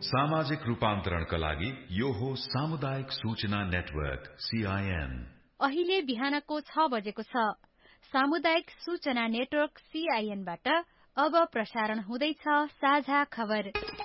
सामाजिक रूपान्तरणका लागि यो हो सामुदायिक सूचना नेटवर्क CIN। अहिले बिहानको 6 बजेको छ। सामुदायिक सूचना नेटवर्क CIN बाट अब प्रसारण हुँदैछ साझा खबर।